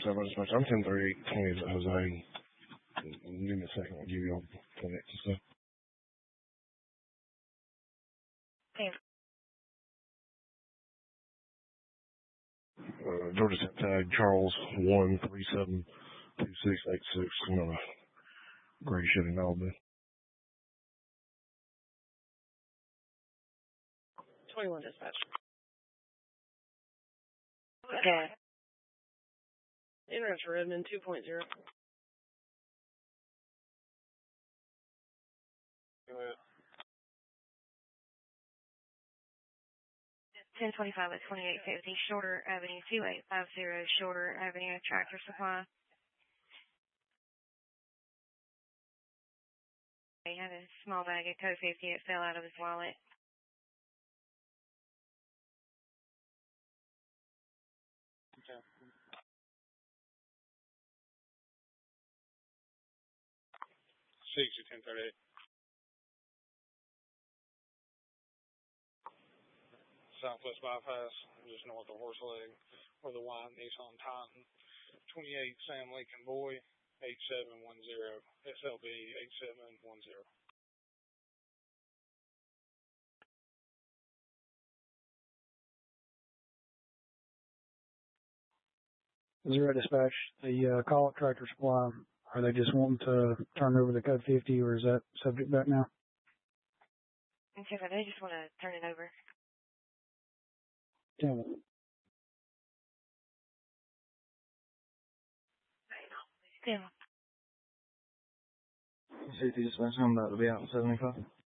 7 dispatch. I'm 103820 at Jose. Give me a second. I'll give you all the connects and stuff. Georgia tag Charles 1372686. Another gray shit in Albany. 21 dispatch. Okay. Interest for Redmond 2.0. 1025 at 2850 Shorter Avenue 2850 Shorter Avenue Tractor Supply. He had a small bag of Code 50. It fell out of his wallet. Okay. 1038. Southwest Bypass, just north of Horseleg, where the white Nissan Titan. 28 Sam Lincoln Boy, 8710, SLB 8710. 0 dispatch, the call at Tractor Supply, are they just wanting to turn over the Code 50, or is that subject back now? Okay, they just want to turn it over. Tell me. Yeah. CT dispatch, I'm about to be out at 75.